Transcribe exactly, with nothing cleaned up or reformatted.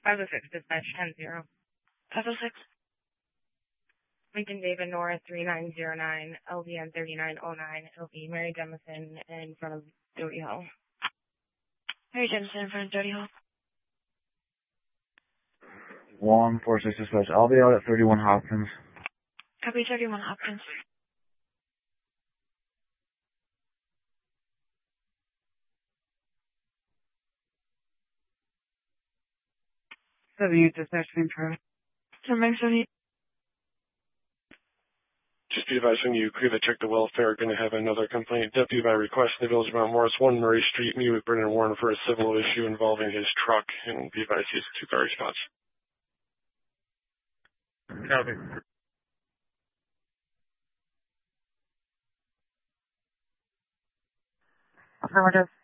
five oh six, dispatch ten zero. five oh six. Lincoln David North three nine zero nine, L V N thirty-nine oh nine, L V Mary Jemison in front of Doty Hall. Mary Jemison in front of Doty Hall. one four six dispatch. I'll be out at thirty-one Hopkins. Copy thirty-one Hopkins. seventy-eight dispatch Ventura. Turn seventy-eight. Just be advised when you clear the check the welfare, going to have another complaint. Deputy by request in the Village of Mount Morris, one Murray Street, meet with Brendan Warren for a civil issue involving his truck, and be advised he has a two-car response. Copy. Affirmative.